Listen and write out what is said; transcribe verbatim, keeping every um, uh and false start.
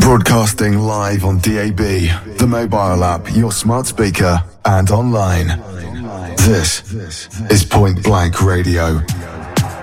Broadcasting live on D A B, the mobile app, your smart speaker, and online. This is Point Blank Radio.